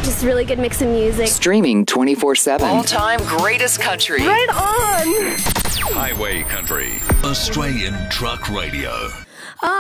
Just really good mix of music. Streaming 24/7. All-time greatest country. Right on! Highway Country. Australian Truck Radio.